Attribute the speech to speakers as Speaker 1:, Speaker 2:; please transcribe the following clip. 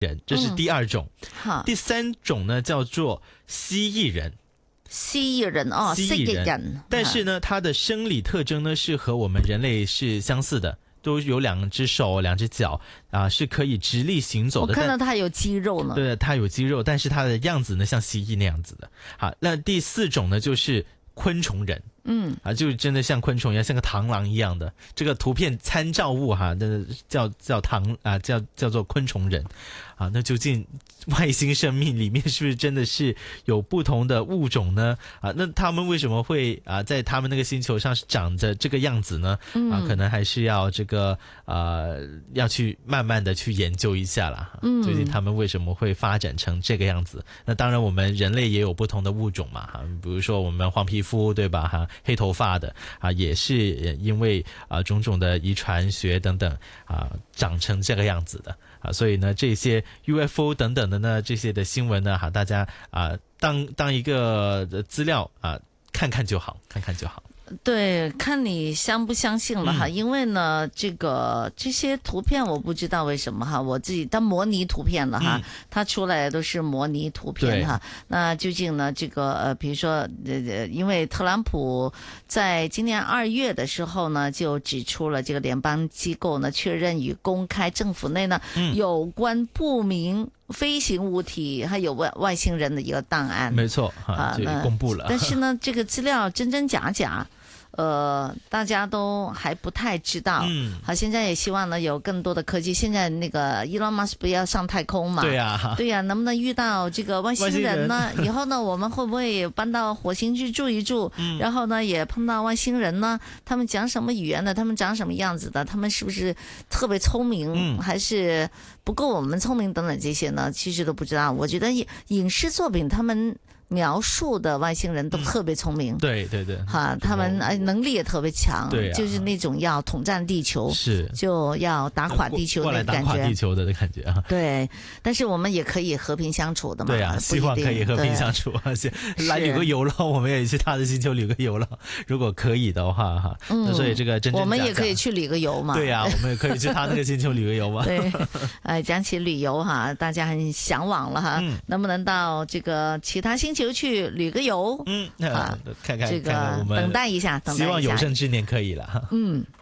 Speaker 1: 人，这是第二种。第三种呢叫做蜥蜴人。
Speaker 2: 蜥蜴人哦，蜥蜴人，
Speaker 1: 但是呢，它的生理特征呢是和我们人类是相似的，都有2只手、2只脚啊，是可以直立行走的。
Speaker 2: 我看到它有肌肉呢。
Speaker 1: 对，它有肌肉，但是它的样子呢像蜥蜴那样子的。好，那第4种呢就是昆虫人。就真的像昆虫一样，像个螳螂一样的。这个图片参照物叫做昆虫人啊。那究竟外星生命里面是不是真的是有不同的物种呢？啊，那他们为什么会在他们那个星球上是长着这个样子呢？可能还是要要去慢慢的去研究一下啦。究竟他们为什么会发展成这个样子？那当然，我们人类也有不同的物种嘛，比如说我们黄皮肤，对吧？黑头发的也是因为种种的遗传学等等长成这个样子的所以呢，这些 UFO 等等的呢，这些的新闻呢，大家当一个资料看看就好，看看就好。
Speaker 2: 对，看你相不相信了哈，因为呢，这些图片我不知道为什么哈，我自己当模拟图片了哈，它出来的都是模拟图片哈。那究竟呢，比如说因为特朗普在今年2月的时候呢，就指出了这个联邦机构呢确认与公开政府内呢有关不明飞行物体还有外星人的一个档案。
Speaker 1: 没错就公布了。
Speaker 2: 但是呢，这个资料真真假假。大家都还不太知道。好，现在也希望呢有更多的科技。现在那个 Elon Musk 不要上太空嘛？对呀，能不能遇到这个外星人呢？以后呢，我们会不会搬到火星去住一住？然后呢，也碰到外星人呢？他们讲什么语言的？他们长什么样子的？他们是不是特别聪明，还是不够我们聪明等等这些呢？其实都不知道。我觉得影视作品他们描述的外星人都特别聪明，
Speaker 1: 对，
Speaker 2: 他们能力也特别强，就是那种要统战地球，是就要打垮地球的感觉，
Speaker 1: 过来打垮地球的感觉啊。
Speaker 2: 对，但是我们也可以和平相处的嘛。
Speaker 1: 对啊，希望可以和平相处，来旅个游了，我们也去他的星球旅个游了，如果可以的话哈。那所以这个真
Speaker 2: 我们也可以去旅个游嘛。
Speaker 1: 对啊，我们也可以去他那个星球旅个游嘛。
Speaker 2: 对，讲起旅游哈，大家很向往了哈，能不能到这个其他星球去旅个游？
Speaker 1: 看看
Speaker 2: 这个
Speaker 1: 我们
Speaker 2: 等待一下，
Speaker 1: 希望有生之年可以了。